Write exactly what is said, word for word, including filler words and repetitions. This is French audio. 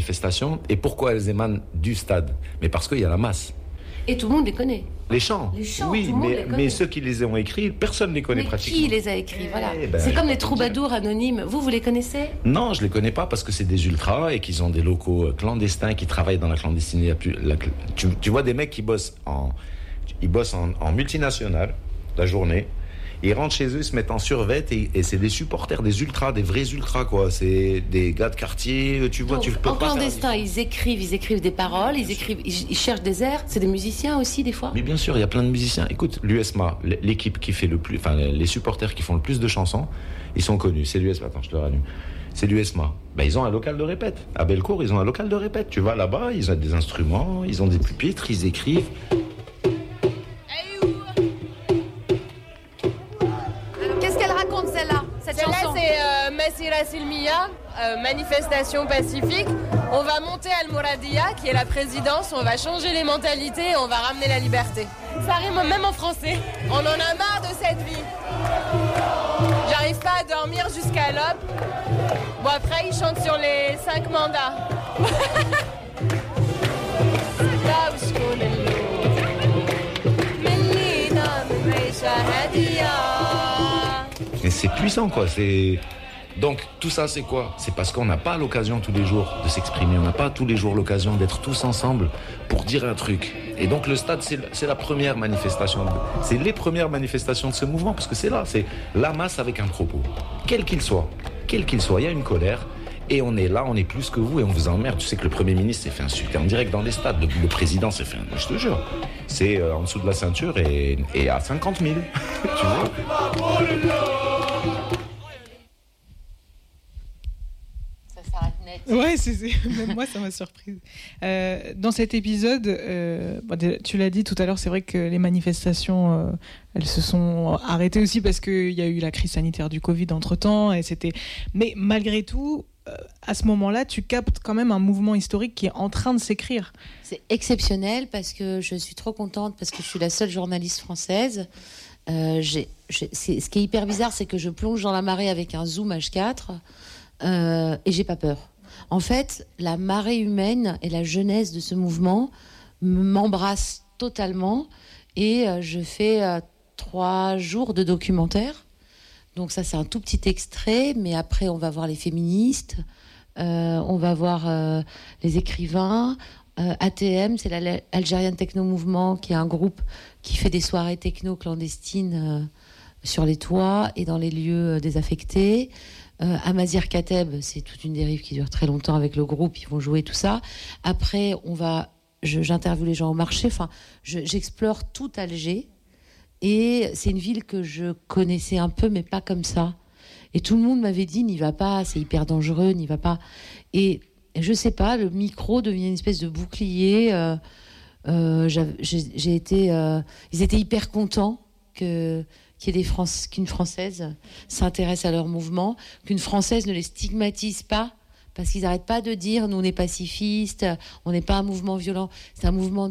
manifestations. Et pourquoi elles émanent du stade? Mais parce qu'il y a la masse. Et tout le monde les connaît. Les chants, les chants oui, mais, mais ceux qui les ont écrits, personne ne les connaît mais pratiquement. Qui les a écrits, voilà. Eh ben, c'est comme les troubadours anonymes. Vous, vous les connaissez? Non, je les connais pas parce que c'est des ultras et qu'ils ont des locaux clandestins qui travaillent dans la clandestinité. La, tu, tu vois des mecs qui bossent en, ils bossent en, en multinationale la journée. Ils rentrent chez eux, ils se mettent en survêt et, et c'est des supporters, des ultras, des vrais ultras quoi. C'est des gars de quartier, tu vois. Donc, tu peux en pas clandestin, ils écrivent, ils écrivent des paroles, ils écrivent, ils, ils cherchent des airs. C'est des musiciens aussi des fois. Mais bien sûr, il y a plein de musiciens. Écoute, l'U S M A, l'équipe qui fait le plus, enfin les supporters qui font le plus de chansons, ils sont connus. C'est l'U S M A. Attends, je te rallume. C'est l'U S M A. Ben, ils ont un local de répète. À Bellecour, ils ont un local de répète. Tu vas là-bas, ils ont des instruments, ils ont des pupitres, ils écrivent. Celle-là, c'est euh, Masira Silmiya, euh, manifestation pacifique. On va monter Al-Mouradia, qui est la présidence, on va changer les mentalités, on va ramener la liberté. Ça rime même en français. On en a marre de cette vie. J'arrive pas à dormir jusqu'à l'aube. Bon, après, ils chantent sur les cinq mandats. Mais c'est puissant quoi, c'est... Donc tout ça c'est quoi? C'est parce qu'on n'a pas l'occasion tous les jours de s'exprimer, on n'a pas tous les jours l'occasion d'être tous ensemble pour dire un truc. Et donc le stade c'est, c'est la première manifestation, de... c'est les premières manifestations de ce mouvement, parce que c'est là, c'est la masse avec un propos. Quel qu'il soit, quel qu'il soit, il y a une colère. Et on est là, on est plus que vous et on vous emmerde. Tu sais que le Premier ministre s'est fait insulter en direct dans les stades. Le, le président s'est fait... Je te jure. C'est euh, en dessous de la ceinture et, et à cinquante mille. Tu vois? Ça s'arrête net. Ouais, c'est, c'est... même moi, ça m'a surprise. Euh, dans cet épisode, euh, bon, tu l'as dit tout à l'heure, c'est vrai que les manifestations... Euh, elles se sont arrêtées aussi parce qu'il y a eu la crise sanitaire du Covid entre-temps. Et c'était... Mais malgré tout... à ce moment-là, tu captes quand même un mouvement historique qui est en train de s'écrire. C'est exceptionnel parce que je suis trop contente parce que je suis la seule journaliste française. Euh, j'ai, j'ai, c'est, ce qui est hyper bizarre, c'est que je plonge dans la marée avec un zoom H quatre euh, et j'ai pas peur. En fait, la marée humaine et la jeunesse de ce mouvement m'embrassent totalement et euh, je fais euh, trois jours de documentaire. Donc ça, c'est un tout petit extrait, mais après, on va voir les féministes, euh, on va voir euh, les écrivains. Euh, A T M, c'est l'Algerian Techno Movement, qui est un groupe qui fait des soirées techno clandestines euh, sur les toits et dans les lieux euh, désaffectés. Euh, Amazir Kateb, c'est toute une dérive qui dure très longtemps avec le groupe, ils vont jouer tout ça. Après, on va, je, j'interviewe les gens au marché, enfin, je, j'explore tout Alger. Et c'est une ville que je connaissais un peu, mais pas comme ça. Et tout le monde m'avait dit, n'y va pas, c'est hyper dangereux, n'y va pas. Et je sais pas, le micro devient une espèce de bouclier. Euh, euh, j'ai, j'ai été, euh, ils étaient hyper contents que, qu'il y ait des France, qu'une Française s'intéresse à leur mouvement, qu'une Française ne les stigmatise pas, parce qu'ils n'arrêtent pas de dire, nous on est pacifistes, on n'est pas un mouvement violent, c'est un mouvement